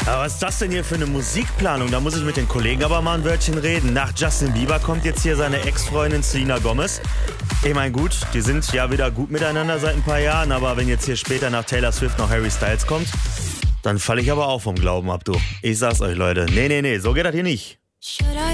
Aber was ist das denn hier für eine Musikplanung? Da muss ich mit den Kollegen aber mal ein Wörtchen reden. Nach Justin Bieber kommt jetzt hier seine Ex-Freundin Selena Gomez. Ich meine, gut, die sind ja wieder gut miteinander seit ein paar Jahren, aber wenn jetzt hier später nach Taylor Swift noch Harry Styles kommt, dann falle ich aber auch vom Glauben ab, du. Ich sag's euch, Leute. Nee, so geht das hier nicht.